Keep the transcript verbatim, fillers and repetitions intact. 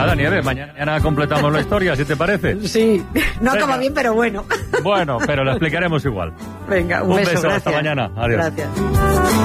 nada, Nieves, mañana completamos la historia, si te parece. Sí, no Venga. acaba bien, pero bueno. Bueno, pero lo explicaremos igual. Venga, un, Un beso, beso, gracias. hasta mañana. Adiós. Gracias.